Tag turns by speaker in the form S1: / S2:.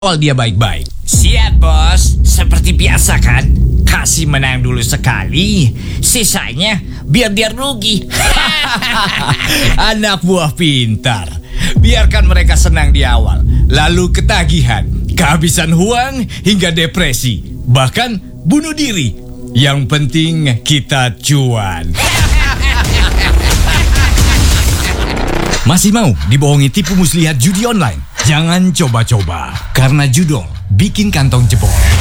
S1: awal dia baik-baik.
S2: Siap bos, seperti biasa kan? Kasih menang dulu sekali, sisanya biar dia rugi.
S1: Anak buah pintar. Biarkan mereka senang di awal, lalu ketagihan, kehabisan uang hingga depresi, bahkan bunuh diri. Yang penting kita cuan. Masih mau dibohongi tipu muslihat judi online? Jangan coba-coba, karena judol bikin kantong jebol.